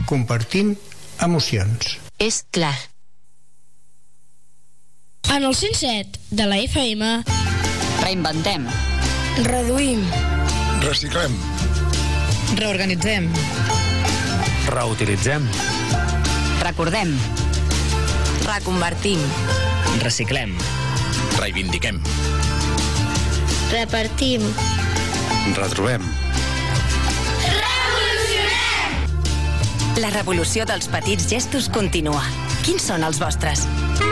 Compartim emocions. És clar. En el 107 de la FM reinventem, reduïm, reciclem, reorganitzem, reutilitzem, recordem, reconvertim, reciclem, reivindiquem, repartim, retrobem. La revolució dels petits gestos continua. Quins són els vostres?